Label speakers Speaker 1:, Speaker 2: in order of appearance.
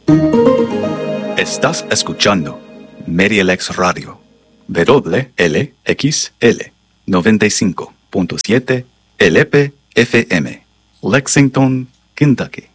Speaker 1: Estás escuchando MediaLex Radio, WLXL 95.7 LP FM, Lexington, Kentucky.